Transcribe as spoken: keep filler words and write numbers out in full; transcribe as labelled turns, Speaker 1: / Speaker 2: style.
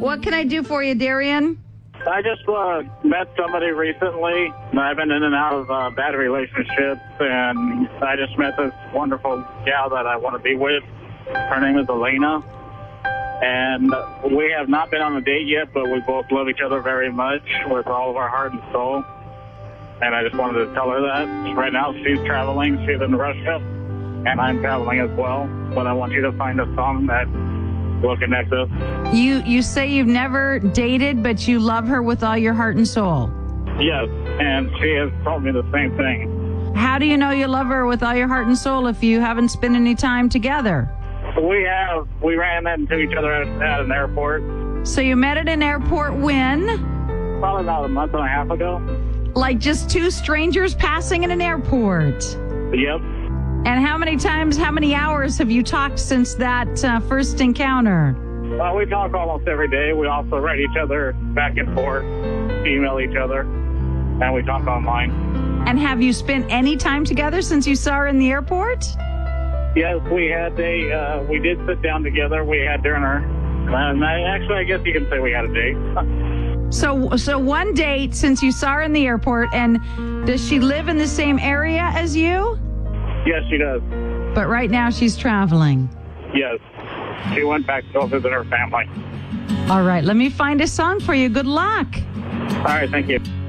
Speaker 1: What can I do for you, Darian?
Speaker 2: I just uh, met somebody recently. I've been in and out of uh, bad relationships, and I just met this wonderful gal that I want to be with. Her name is Elena, and we have not been on a date yet, but we both love each other very much with all of our heart and soul. And I just wanted to tell her that. Right now, she's traveling. She's in Russia, and I'm traveling as well. But I want you to find a song that will connect us.
Speaker 1: You you say you've never dated, but you love her with all your heart and soul.
Speaker 2: Yes, and she has told me the same thing.
Speaker 1: How do you know you love her with all your heart and soul if you haven't spent any time together?
Speaker 2: We have. We ran into each other at, at an airport.
Speaker 1: So you met at an airport when?
Speaker 2: Probably about a month and a half ago.
Speaker 1: Like just two strangers passing in an airport?
Speaker 2: Yep.
Speaker 1: And how many times, how many hours have you talked since that uh, first encounter?
Speaker 2: Well, we talk almost every day. We also write each other back and forth, email each other, and we talk online.
Speaker 1: And have you spent any time together since you saw her in the airport?
Speaker 2: Yes, we had a, uh, we did sit down together. We had dinner. And I, actually, I guess you can say we had a date.
Speaker 1: so, so one date since you saw her in the airport, and does she live in the same area as you?
Speaker 2: Yes, she does.
Speaker 1: But right now she's traveling.
Speaker 2: Yes. She went back to go visit her family.
Speaker 1: All right, let me find a song for you. Good luck.
Speaker 2: All right, thank you.